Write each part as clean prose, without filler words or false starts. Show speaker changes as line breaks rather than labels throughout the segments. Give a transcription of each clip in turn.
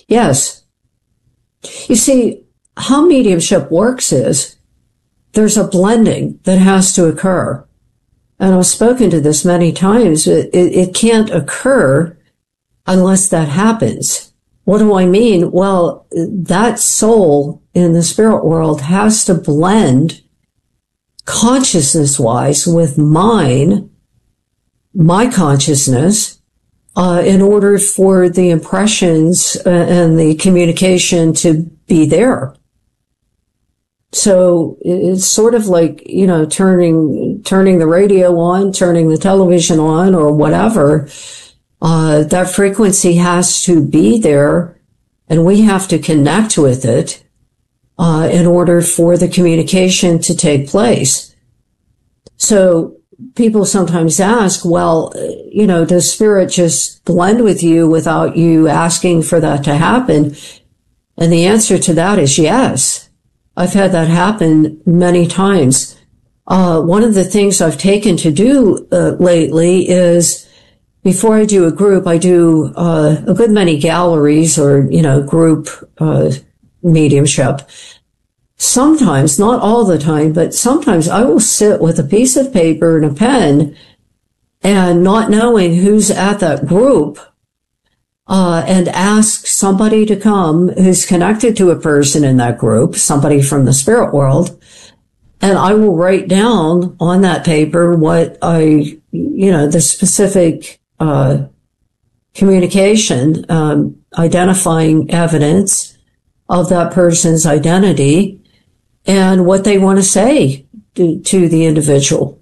Yes. You see, how mediumship works is there's a blending that has to occur. And I've spoken to this many times. It can't occur unless that happens. What do I mean? Well, that soul in the spirit world has to blend consciousness-wise with my consciousness, in order for the impressions and the communication to be there. So it's sort of like, turning the radio on, turning the television on, or whatever. That frequency has to be there, and we have to connect with it in order for the communication to take place. So people sometimes ask, well, does spirit just blend with you without you asking for that to happen? And the answer to that is yes. I've had that happen many times. One of the things I've taken to do lately is, before I do a group, I do a good many galleries or, group mediumship. Sometimes, not all the time, but sometimes I will sit with a piece of paper and a pen, and not knowing who's at that group, and ask somebody to come who's connected to a person in that group, somebody from the spirit world, and I will write down on that paper what the specific communication, identifying evidence of that person's identity and what they want to say to the individual.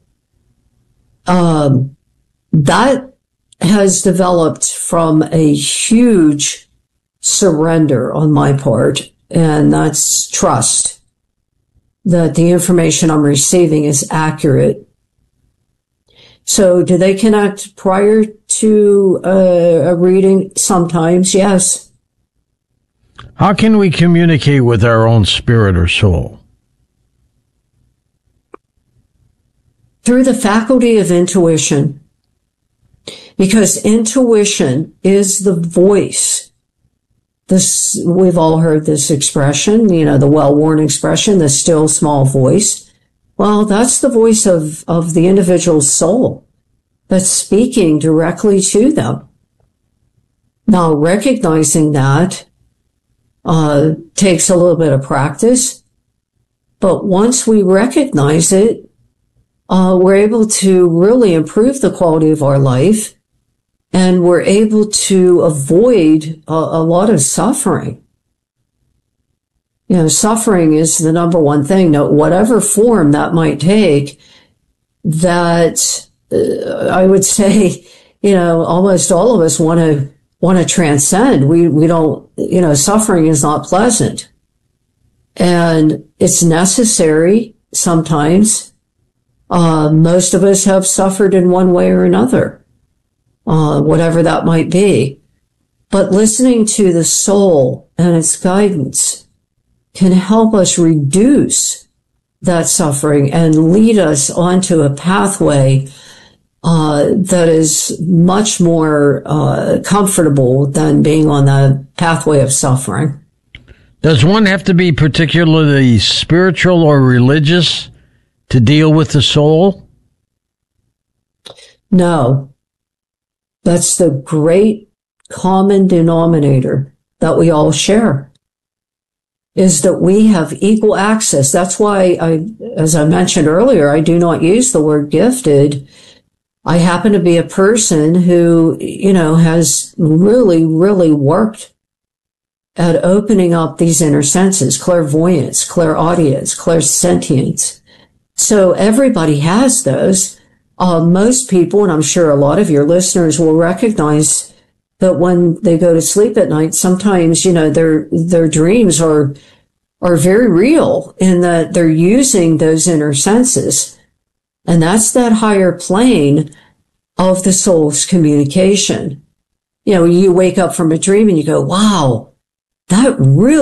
That has developed from a huge surrender on my part, and that's trust that the information I'm receiving is accurate. So do they connect prior to a reading? Sometimes, yes.
How can we communicate with our own spirit or soul?
Through the faculty of intuition. Because intuition is the voice. We've all heard this expression, the well-worn expression, the still small voice. Well, that's the voice of the individual's soul that's speaking directly to them. Now, recognizing that takes a little bit of practice, but once we recognize it, we're able to really improve the quality of our life, and we're able to avoid a lot of suffering. Suffering is the number one thing. Now, whatever form that might take, that I would say, almost all of us want to transcend. We don't, suffering is not pleasant, and it's necessary sometimes. Most of us have suffered in one way or another, whatever that might be. But listening to the soul and its guidance can help us reduce that suffering and lead us onto a pathway that is much more comfortable than being on the pathway of suffering.
Does one have to be particularly spiritual or religious to deal with the soul?
No. That's the great common denominator that we all share, is that we have equal access. That's why as I mentioned earlier, I do not use the word gifted. I happen to be a person who, has really, really worked at opening up these inner senses, clairvoyance, clairaudience, clairsentience. So everybody has those. Most people, and I'm sure a lot of your listeners will recognize that when they go to sleep at night, sometimes, their dreams are very real in that they're using those inner senses. And that's that higher plane of the soul's communication. You wake up from a dream and you go, wow, that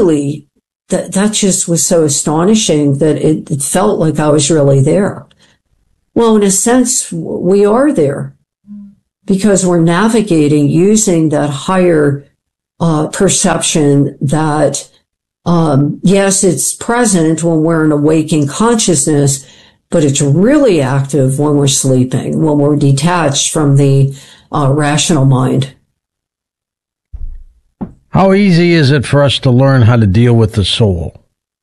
just was so astonishing that it felt like I was really there. Well, in a sense, we are there because we're navigating using that higher perception that, yes, it's present when we're in a waking consciousness, but it's really active when we're sleeping, when we're detached from the rational mind.
How easy is it for us to learn how to deal with the soul?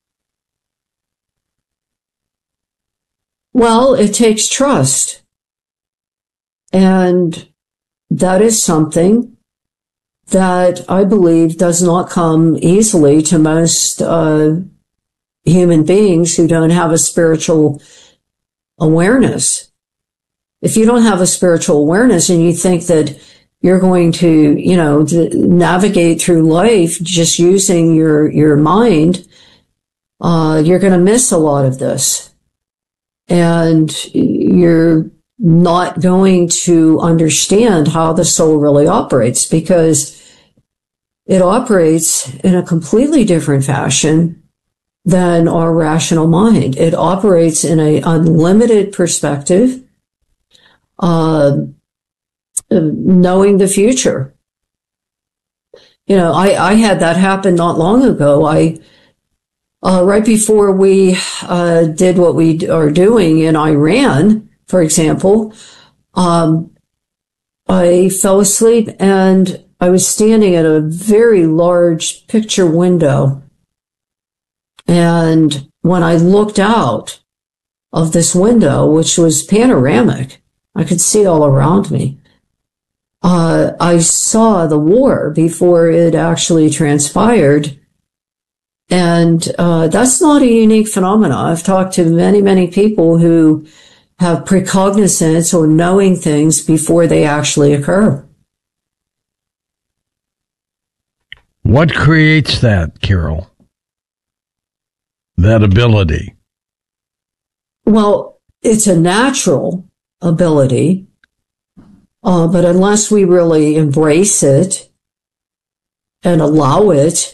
Well, it takes trust. And that is something that I believe does not come easily to most human beings who don't have a spiritual awareness. If you don't have a spiritual awareness and you think that you're going to, navigate through life just using your mind, you're going to miss a lot of this. And you're not going to understand how the soul really operates, because it operates in a completely different fashion than our rational mind. It operates in an unlimited perspective, knowing the future. I had that happen not long ago. Right before we did what we are doing in Iran, for example, I fell asleep and I was standing at a very large picture window. And when I looked out of this window, which was panoramic, I could see all around me. I saw the war before it actually transpired. And that's not a unique phenomenon. I've talked to many, many people who have precognizance or knowing things before they actually occur.
What creates that, Carol? That ability?
Well, it's a natural ability, but unless we really embrace it and allow it,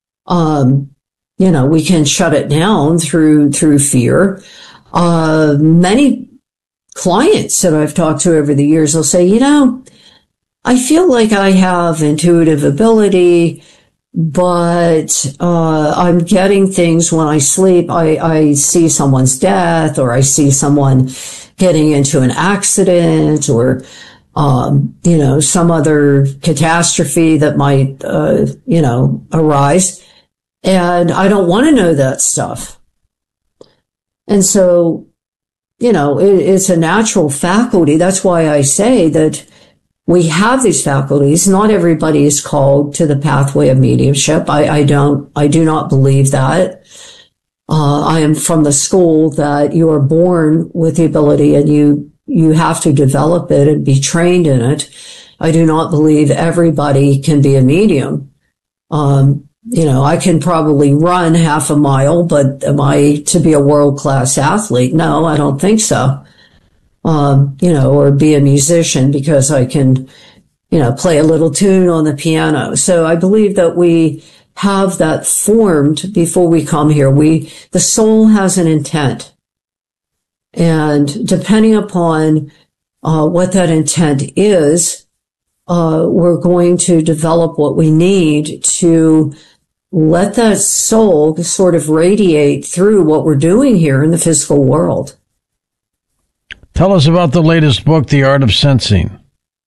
we can shut it down through fear. Many clients that I've talked to over the years will say, I feel like I have intuitive ability, but I'm getting things when I sleep. I see someone's death, or I see someone getting into an accident, or some other catastrophe that might arise. And I don't want to know that stuff. And so, it's a natural faculty. That's why I say that we have these faculties. Not everybody is called to the pathway of mediumship. I do not believe that. I am from the school that you are born with the ability and you have to develop it and be trained in it. I do not believe everybody can be a medium. I can probably run half a mile, but am I to be a world-class athlete? No, I don't think so. Or be a musician because I can, play a little tune on the piano. So I believe that we have that formed before we come here. The soul has an intent. And depending upon what that intent is, we're going to develop what we need to let that soul sort of radiate through what we're doing here in the physical world.
Tell us about the latest book, The Art of Sensing.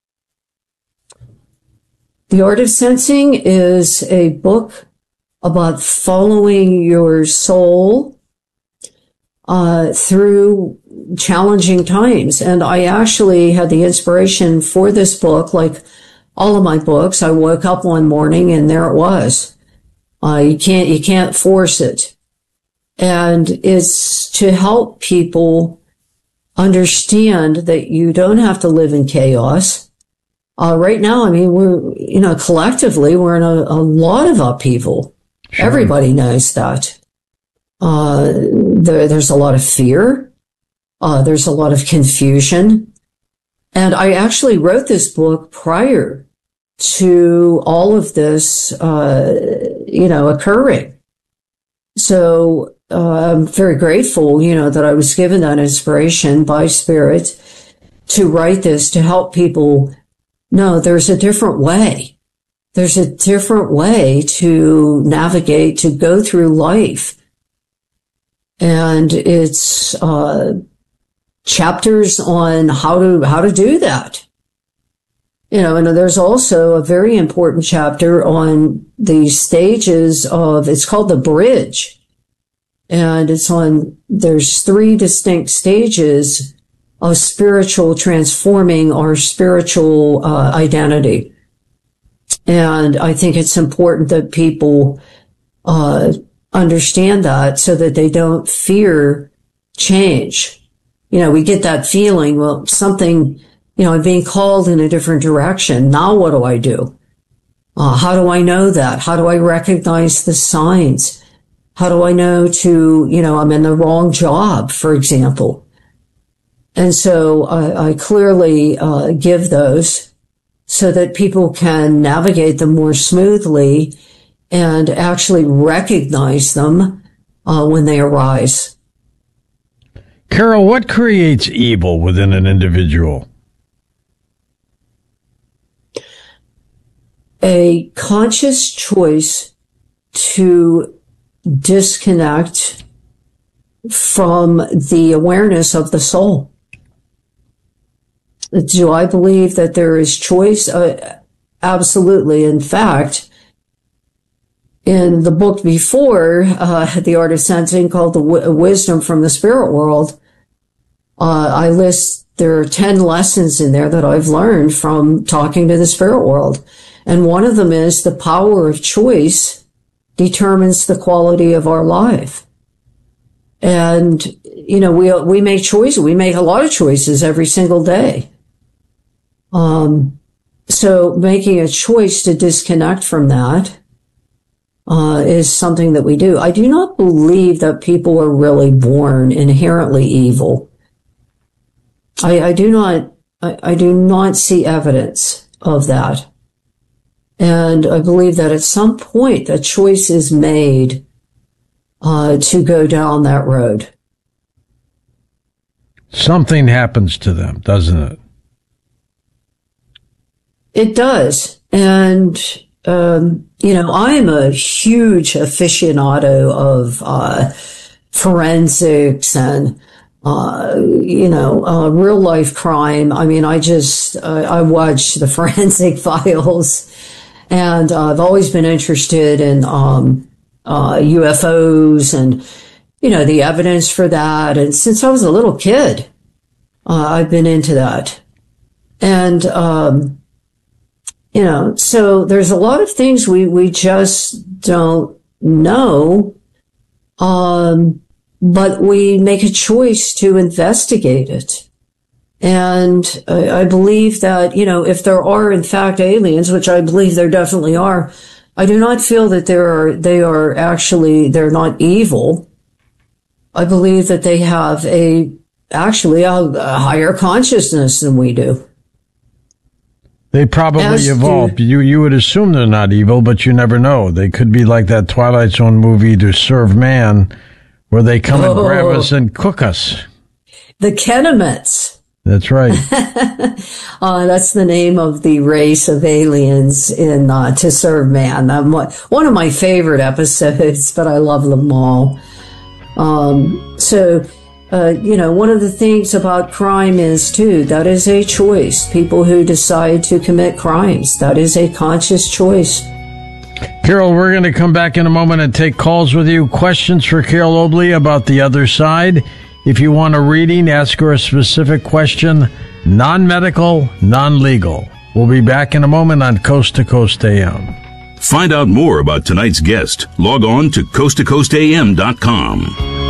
The Art of Sensing is a book about following your soul through challenging times. And I actually had the inspiration for this book, like all of my books. I woke up one morning and there it was. You can't force it. And it's to help people understand that you don't have to live in chaos. Right now, we're, collectively, we're in a lot of upheaval. Sure. Everybody knows that. There's a lot of fear. There's a lot of confusion. And I actually wrote this book prior to all of this, occurring. So, I'm very grateful, that I was given that inspiration by Spirit to write this to help people know there's a different way. There's a different way to navigate, to go through life. And it's chapters on how to do that. You know, and there's also a very important chapter on the stages of, it's called the bridge. And there's 3 distinct stages of spiritual transforming our spiritual identity. And I think it's important that people understand that so that they don't fear change. You know, we get that feeling, well, something, you know, I'm being called in a different direction. Now what do I do? How do I know that? How do I recognize the signs? How do I know I'm in the wrong job, for example? And so I clearly give those so that people can navigate them more smoothly and actually recognize them when they arise.
Carol, what creates evil within an individual?
A conscious choice to disconnect from the awareness of the soul. Do I believe that there is choice? Absolutely. In fact, in the book before, The Art of Sensing, called The Wisdom from the Spirit World, there are 10 lessons in there that I've learned from talking to the spirit world. And one of them is the power of choice determines the quality of our life. And, you know, we make choices. We make a lot of choices every single day. So making a choice to disconnect from that, is something that we do. I do not believe that people are really born inherently evil. I do not see evidence of that. And I believe that at some point a choice is made to go down that road.
Something happens to them, doesn't it?
It does. And, I'm a huge aficionado of forensics and, real life crime. I mean, I watch the Forensic Files, and I've always been interested in UFOs and, the evidence for that. And since I was a little kid, I've been into that. And, so there's a lot of things we just don't know. But we make a choice to investigate it. And I believe that, if there are in fact aliens, which I believe there definitely are, I do not feel that they're not evil. I believe that they have a higher consciousness than we do.
They probably evolved. You would assume they're not evil, but you never know. They could be like that Twilight Zone movie, To Serve Man, where they come and grab us and cook us. The Kenemets.
That's right. That's the name of the race of aliens in To Serve Man. One of my favorite episodes, but I love them all. One of the things about crime is, too, that is a choice. People who decide to commit crimes, that is a conscious choice.
Carol, we're going to come back in a moment and take calls with you. Questions for Carol Obley about the other side. If you want a reading, ask her a specific question, non-medical, non-legal. We'll be back in a moment on Coast to Coast AM.
Find out more about tonight's guest. Log on to coasttocoastam.com.